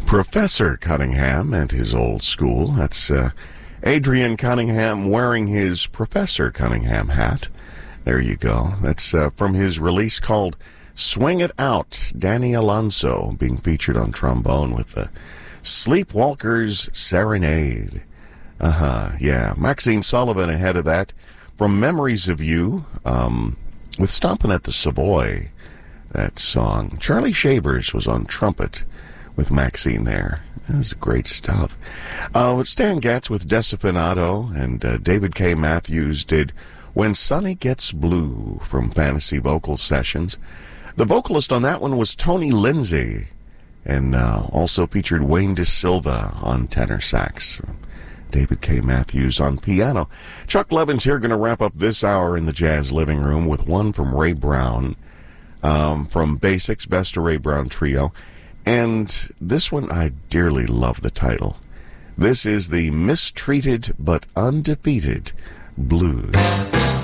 Professor Cunningham and his old school. That's Adrian Cunningham wearing his Professor Cunningham hat. There you go. That's from his release called Swing It Out. Danny Alonso being featured on trombone with the Sleepwalkers Serenade. Yeah. Maxine Sullivan ahead of that from Memories of You with Stompin' at the Savoy, that song. Charlie Shavers was on trumpet with Maxine there. That's great stuff. Stan Getz with Desafinado, and David K. Matthews did When Sunny Gets Blue from Fantasy Vocal Sessions. The vocalist on that one was Tony Lindsay, and also featured Wayne DeSilva on tenor sax. David K. Matthews on piano. Chuck Levin's here, going to wrap up this hour in the Jazz Living Room with one from Ray Brown, from Basics, Best of Ray Brown Trio. And this one, I dearly love the title. This is the Mistreated but Undefeated Blues.